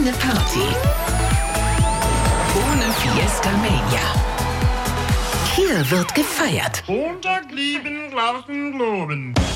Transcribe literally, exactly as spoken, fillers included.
Ohne Party. Ohne Fiesta Mania. Hier wird gefeiert. Montag lieben, Glauben, Globen.